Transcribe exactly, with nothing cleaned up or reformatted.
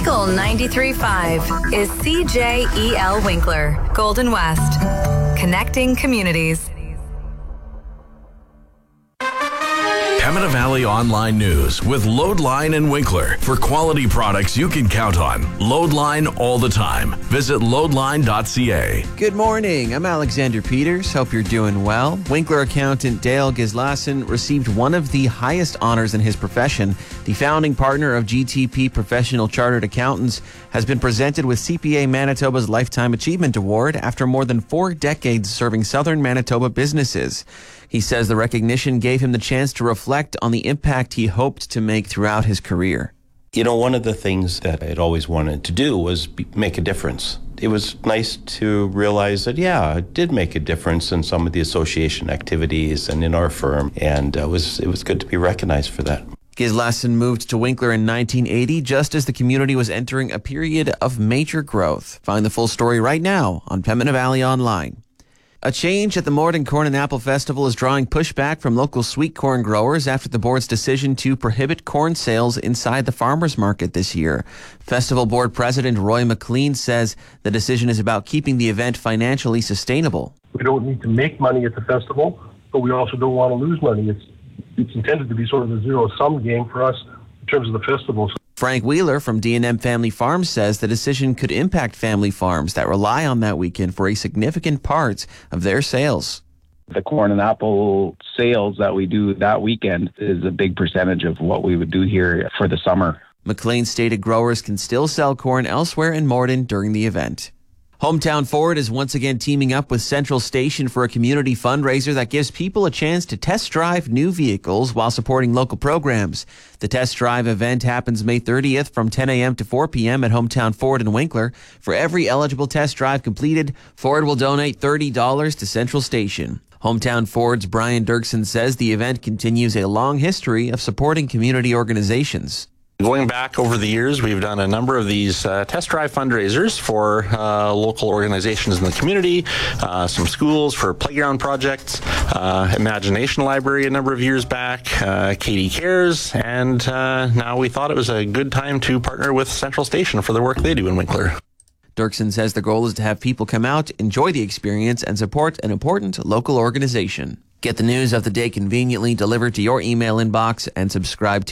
Eagle ninety-three point five is C J E L Winkler, Golden West. Connecting communities. Pembina Valley Online News with Loadline and Winkler. For quality products you can count on. Loadline all the time. Visit loadline dot c a. Good morning. I'm Alexander Peters. Hope you're doing well. Winkler accountant Dale Gislason received one of the highest honors in his profession. The founding partner of G T P Professional Chartered Accountants has been presented with C P A Manitoba's Lifetime Achievement Award after more than four decades serving southern Manitoba businesses. He says the recognition gave him the chance to reflect on the impact he hoped to make throughout his career. You know, one of the things that I'd always wanted to do was be, make a difference. It was nice to realize that, yeah, I did make a difference in some of the association activities and in our firm, and it was, it was good to be recognized for that. Gislason moved to Winkler in nineteen eighty, just as the community was entering a period of major growth. Find the full story right now on Pembina Valley Online. A change at the Morden Corn and Apple Festival is drawing pushback from local sweet corn growers after the board's decision to prohibit corn sales inside the farmers market this year. Festival board president Roy McLean says the decision is about keeping the event financially sustainable. We don't need to make money at the festival, but we also don't want to lose money. It's it's intended to be sort of a zero-sum game for us in terms of the festival. Frank Wheeler from D and M Family Farms says the decision could impact family farms that rely on that weekend for a significant part of their sales. The corn and apple sales that we do that weekend is a big percentage of what we would do here for the summer. McLean stated growers can still sell corn elsewhere in Morden during the event. Hometown Ford is once again teaming up with Central Station for a community fundraiser that gives people a chance to test drive new vehicles while supporting local programs. The test drive event happens May thirtieth from ten a.m. to four p.m. at Hometown Ford in Winkler. For every eligible test drive completed, Ford will donate thirty dollars to Central Station. Hometown Ford's Brian Dirksen says the event continues a long history of supporting community organizations. Going back over the years, we've done a number of these uh, test drive fundraisers for uh, local organizations in the community, uh, some schools for playground projects, uh, Imagination Library a number of years back, uh, Katie Cares, and uh, now we thought it was a good time to partner with Central Station for the work they do in Winkler. Dirksen says the goal is to have people come out, enjoy the experience, and support an important local organization. Get the news of the day conveniently delivered to your email inbox and subscribe to